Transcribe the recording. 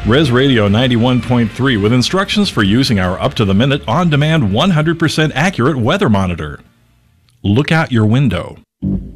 Res Radio 91.3 with instructions for using our up-to-the-minute, on-demand, 100% accurate weather monitor. Look out your window.